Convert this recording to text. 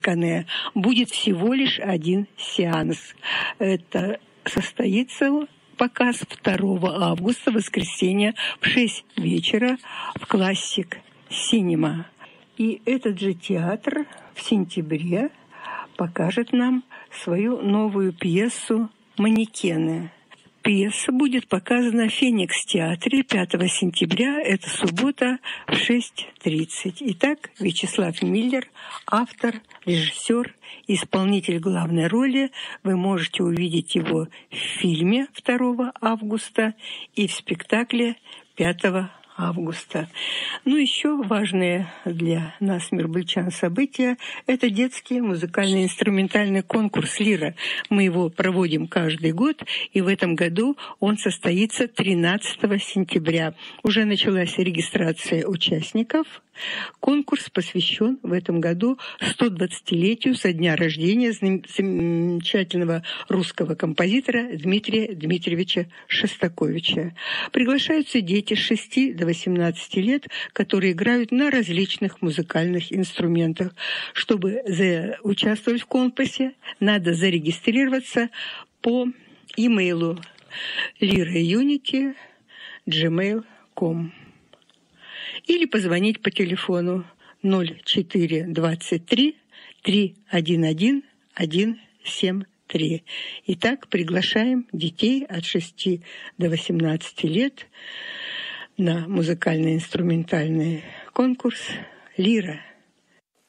будет всего лишь один сеанс. Это состоится показ 2 августа, воскресенье, в 6 вечера в Classic Cinema. И этот же театр в сентябре покажет нам свою новую пьесу «Манекены». Пьеса будет показана в Феникс-театре 5 сентября, это суббота, в 6:30. Итак, Вячеслав Миллер, автор, режиссер, исполнитель главной роли. Вы можете увидеть его в фильме 2 августа и в спектакле 5 августа. Еще важное для нас, мирбольчан, событие – это детский музыкально-инструментальный конкурс «Лира». Мы его проводим каждый год, и в этом году он состоится 13 сентября. Уже началась регистрация участников. Конкурс посвящен в этом году 120-летию со дня рождения замечательного русского композитора Дмитрия Дмитриевича Шостаковича. Приглашаются дети с 6 до 18 лет, которые играют на различных музыкальных инструментах. Чтобы участвовать в конкурсе, надо зарегистрироваться по имейлу liraunity@gmail.com или позвонить по телефону 0423 311 173. Итак, приглашаем детей от 6 до 18 лет на музыкально-инструментальный конкурс «Лира».